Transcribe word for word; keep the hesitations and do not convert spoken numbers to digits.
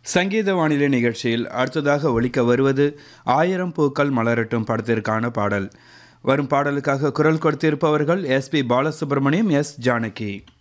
சங்கீத வானிலை நிகழ்ச்சியில் அடுத்ததாக ஒலிக்க வருவது ஆயிரம் பூக்கள் மலரட்டும் படத்திற்கான பாடல். வரும் பாடலுக்காக குரல் கொடுத்திருப்பவர்கள் S B Balasubramaniam, S Janaki.